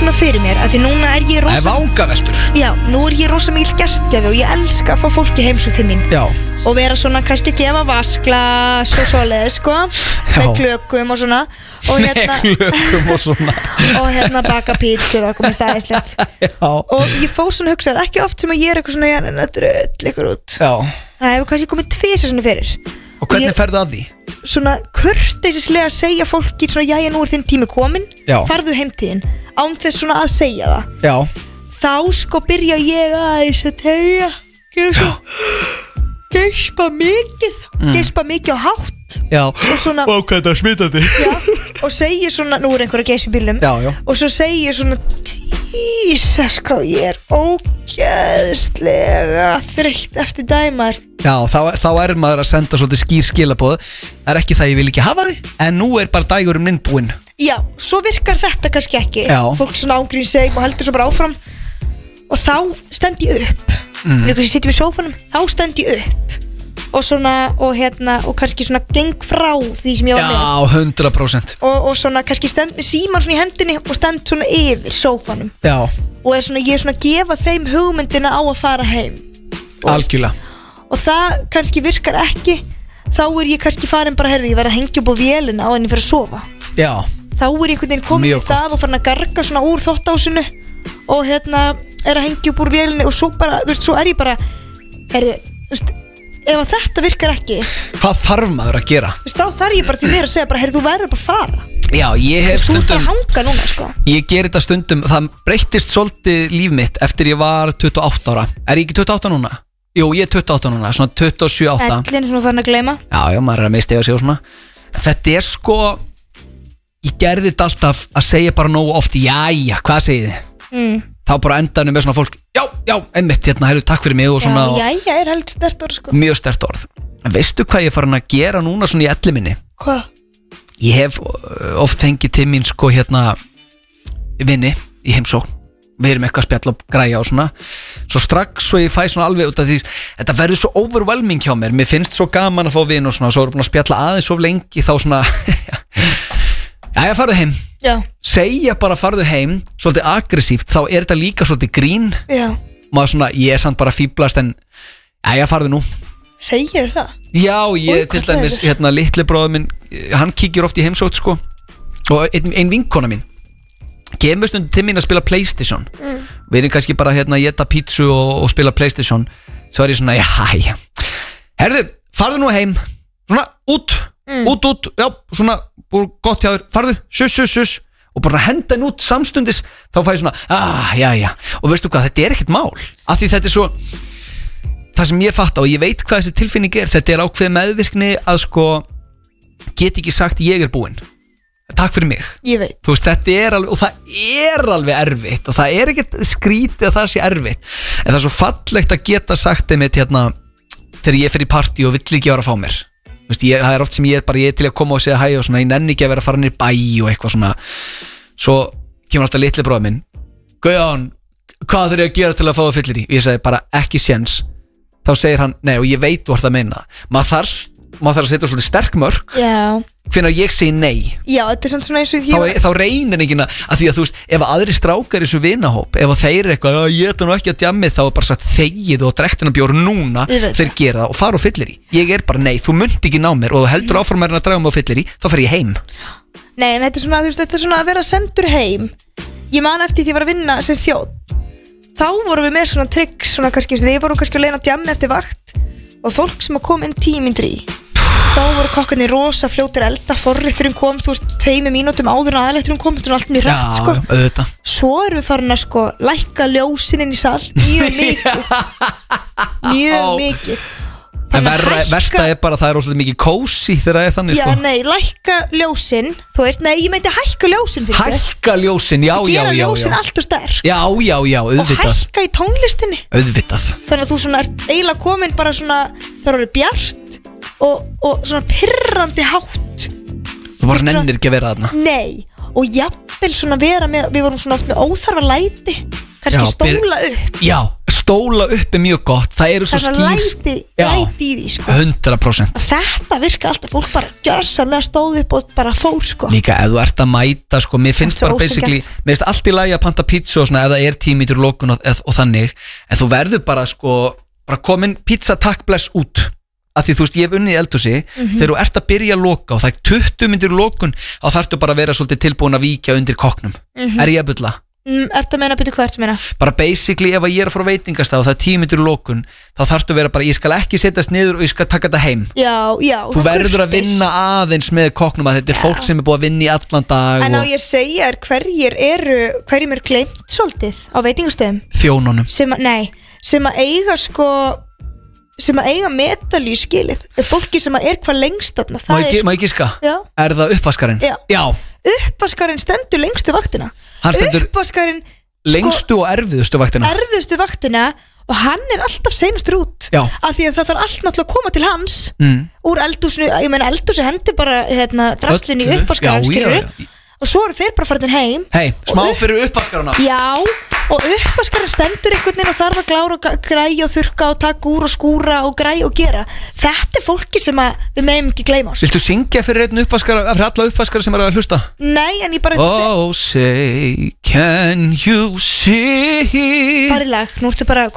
svona fyrir mér að því núna ég rosa... Það vangaveltur. Já, nú ég rosa mikill gestgjafi og ég elska að fá fólki heimsókn til mín. Já. Og vera svona kannski gefa vasklas og svoleið, sko. Með klökum og svona. Og með klökum og svona. Og baka pítsur og eitthvað með stæðislegt. Já. Og ég fór svona að hugsa, ekki oft sem að ég eitthvað svona, en það drull ykkur út. Já. Það hefur kannski komið 2 svona fyrir. Og hvernig ferðu að því? Svona kurteisislega að segja fólki svona, jæja, nú þinn tími komin. Já. Farðu heimtíðin, án þess svona að segja það. Já. Þá sko byrja ég aðeins að tegja. Ég svo geispa mikið á hátt. Já. Og svona hvað þetta smitandi. Já. Og segja svona, nú einhver að geispa í bílnum. Já. Og svo segja svona, Jesus, hvað ég ógeðslega þreytt eftir dæmar. Já, þá maður að senda svolítið skýr skilaboð. Það ekki það ég vil ekki hafa þig, en nú bara dægurum minn búinn. Já, svo virkar þetta kannski ekki. Já. Fólk svona ángrín seg og heldur svo bara áfram. Og þá stend ég upp. Við kannski sitjum í sófanum, þá stend ég upp. Og svona, og kannski svona geng frá því sem ég var með. Já, 100%. Og svona kannski stend með síman svona í hendinni og stend svona yfir sófanum. Já. Og ég er svona að gefa þeim hugmyndina á að fara heim. Algjörlega. Og það kannski virkar ekki. Þá ég kannski farin bara, ég verð að hengja upp á vélina á henni fyrir að sofa. Já. Þá ég einhvern veginn komin í það og farin að garga svona úr þvottahúsinu. Og er að hengja upp úr vélinni og svo bara, svo ég bara, ef þetta virkar ekki, hvað þarf maður að gera? Þá þarf ég bara til mér að segja bara, þú verður bara að fara. Já, ég hef stundum. Þú bara að hanga núna, sko. Ég ger þetta stundum, það breyttist svolítið líf mitt eftir ég var 28 ára. Er ég ekki 28 núna? Jú, ég er 28 núna, svona 27-8. Ellin svona farin að gleyma. Já, maður er að mistega sig og svona. Þetta er sko, ég gerði þetta alltaf að segja bara nógu oft, jæja, hvað segið þið? Þá bara endanum með svona fólk, já, einmitt, heyrðu, takk fyrir mig og svona. Já, heldur sterkt orð, sko. Mjög sterkt orð. En veistu hvað ég er farin að gera núna svona í elli minni? Hvað? Ég hef oft fengið til mín sko vinni í heimsókn. Við erum eitthvað að spjalla og græja og svona. Svo strax svo ég fæ svona alveg út af því þetta verður svo overwhelming hjá mér. Mér finnst svo gaman að fá vin og svona. Svo erum við búin að spjalla aðeins of lengi þá svona Jæja, farðu heim. Já. Segja bara farðu heim, svolítið aggressíft, þá er þetta líka svolítið grín. Já. Maður svona, ég er samt bara fíblast en jæja, farðu nú. Segja það? Já, ég til dæmis, litli bróður minn, hann kíkir oft í heimsótt sko. Og ein vinkona mín kemur stundum til mín að spila PlayStation. Við erum kannski bara að éta pítsu og spila PlayStation. Svo er ég svona, já. Herðu, farðu nú heim. Svona, út, já, svona, gott hjá þér, farðu, sus. Og bara henda henn út samstundis. Þá fæ ég svona, já. Og veistu hvað, þetta er ekkert mál. Af því þetta er svo, það sem ég fatta og ég veit hvað þessi tilfinning er. Þetta er ákveð meðvirkni að sko, get ekki sagt ég er búinn. Takk fyrir mig. Ég veit. Þú veist, þetta er alveg, og það er alveg erfitt. Og það er ekkert skrítið að það sé erfitt. En það er svo fallegt að geta sagt einmitt þegar ég fer í partí og vill ekki vera að fá mér. Þú veist, það er oft sem ég er til að koma og segja hæ og svona, ég nenni ekki að vera að fara niður bæ og eitthvað svona. Svo kemur alltaf litli bróðir minn, Guðjón, hvað þurf ég að gera til að fá það fyllir í? Og ég segi bara, ekki séns. Þá segir hann, nei, og ég veit þú ert að meina það. Maður þarf að setja svolítið sterk mörk. Já. Hvenær ég segi nei. Já, þetta er svona eins og þá reynir ekki að því að þú veist, ef aðri strákar í þessu vinahóp, ef þeir eru eitthvað, ég er nú ekki að djammið, þá er bara sagt þegið og drektina bjór núna, þeir gera það og fara og fyllir í. Ég er bara, nei, þú munt ekki ná mér og þú heldur áfram að draga mig og fyllir í, þá fer ég heim. Nei, en þetta er svona, þú veist, þetta er svona að vera sendur heim. Ég man eftir því að ég var að vinna sem þjónn. Þá vorum við með svona trygg, svona kannski, við vorum kannski að leina djammi eftir vakt og fólk sem kom inn 10 mínútur í. Þá voru kokkarnir rosa fljótir elda, forrétturinn kom, þú veist, 2 mínútum áður en aðalrétturinn kom, þetta er allt mjög rætt, sko. Já, auðvitað. Svo erum við farin að sko lækka ljósin inn í sal, mjög mikið. En versta er bara að það er óslega mikið kósi þegar það er þannig, sko. Já, nei, lækka ljósin, þú veist, nei, ég meinti hækka ljósin fyrir þér. Hækka ljósin, já. Gera ljósin allt og sterk. Já, auðvitað. Og hækka í tónlistinni. Auðvitað. Þannig að þú svona ert eiginlega komin bara svona, það eru bjart og svona pirrandi hátt. Þú bara nennir ekki að vera þarna. Nei, og jafnvel svona vera með, við vorum svona oft með óþarfa læti. Kannski stóla upp. Já, stóla upp mjög gott. Það eru svo læti í því sko. 100%. Þetta virka alltaf, fólk bara gjörsamlega stóð upp og bara fór sko. Líka ef þú ert að mæta sko, mér finnst bara basically, mér finnst allt í lagi að panta pizza og svona ef það tími til lokun og þannig, en þú verður bara sko, bara komin pizza takk bless út. Af því þú veist, ég hef unnið í eldhúsi þegar þú ert að byrja að loka og það 20 myndir lokun, þá þarftu bara að vera svolítið tilbúin að víkja undir kokknum. Er ég að bulla? Ertu að meina, byrju hvað ertu að meina? Bara basically ef ég er að fara á veitingastað og það 10 myndir lokun, þá þarftu að vera bara, ég skal ekki setjast niður og ég skal taka þetta heim. Já. Þú verður að vinna aðeins með kokknum, að þetta er fólk sem er búið að vinna í allan dag. En á ég segja hverjum er gleymt svolítið á veitingastöðum? Þjónunum. Sem að eiga medalju skilið, fólki sem að er hvað lengst þarna. Má ég giska? Já. Er það uppvaskarinn? Já. Uppvaskarinn stendur lengstu vaktina. Uppvaskarinn lengstu og erfiðustu vaktina og hann er alltaf seinastur út. Já. Af því að það þarf allt náttúrulega að koma til hans úr eldhúsinu, ég meina eldhúsi hendi bara draslinni í uppvaskarinn skilur og svo eru þeir bara farin heim. Smá fyrir uppvaskarana. Já, og uppvaskarinn stendur einhvern veginn og þarf að klára og græja og þurrka og taka úr og skúra og græja og gera. Þetta er fólki sem við megum ekki gleyma. Viltu syngja fyrir einn uppvaskara, fyrir alla uppvaskara sem eru að hlusta? Nei, en ég bara Oh, say, can you see? Farilag, nú ertu bara